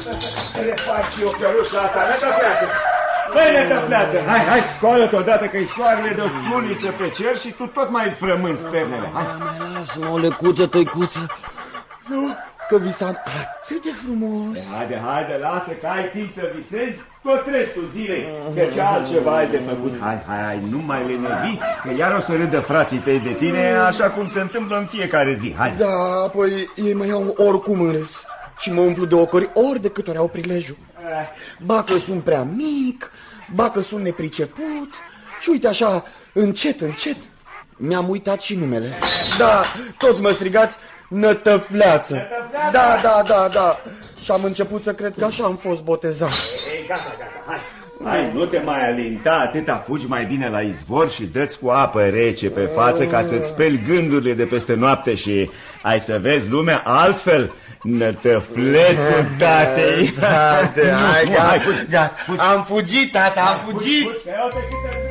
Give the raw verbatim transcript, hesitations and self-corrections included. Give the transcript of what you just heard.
Le fac și eu căruța asta, nătăfleață. Băi, nătăfleață, hai, hai, scoală-te odată că-i soarele de o suniță pe cer și tu tot mai frămânți pernele. Hai. Lasă-mă o lecuță, tăicuță. Nu, că visam atât de frumos. Haide, haide, lasă că ai timp să visezi tot restul zilei, că ce altceva ai de făcut. Hai, hai, hai, nu mai lenevi, că iar o să râdă frații tăi de tine, așa cum se întâmplă în fiecare zi. Hai. Da, apoi ei mă iau oricum în râs și mă umplu de ocări ori de câte ori au prilejul. Ba că sunt prea mic, ba că sunt nepriceput și uite așa, încet, încet, mi-am uitat și numele. Da, toți mă strigați Nătăfleață. Nătăfleață? Da, da, da, da. Și am început să cred că așa am fost botezat. Ei, gata, gata, hai. Hai, nu te mai alinta, atâta, fugi mai bine la izvor și dă-ți cu apă rece pe față ca să-ți speli gândurile de peste noapte și ai să vezi lumea altfel. Nătăflețul tatei. Hai, gata, am fugit, tata, am fugit.